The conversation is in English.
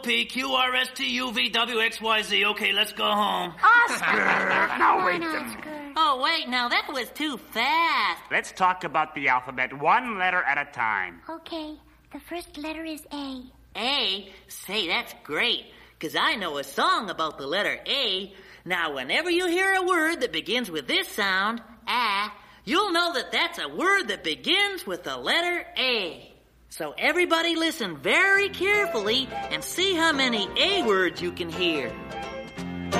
P-Q-R-S-T-U-V-W-X-Y-Z. Okay, let's go home. Oscar! Now wait. Oh, wait, now that was too fast. Let's talk about the alphabet one letter at a time. Okay, the first letter is A. A? Say, that's great, because I know a song about the letter A. Now, whenever you hear a word that begins with this sound, you'll know that that's a word that begins with the letter A. So everybody listen very carefully and see how many A words you can hear.